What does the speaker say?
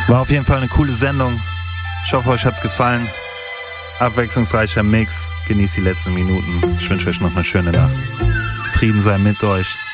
War auf jeden Fall eine coole Sendung. Ich hoffe, euch hat's gefallen. Abwechslungsreicher Mix. Genießt die letzten Minuten. Ich wünsche euch noch eine schöne Nacht. Frieden sei mit euch.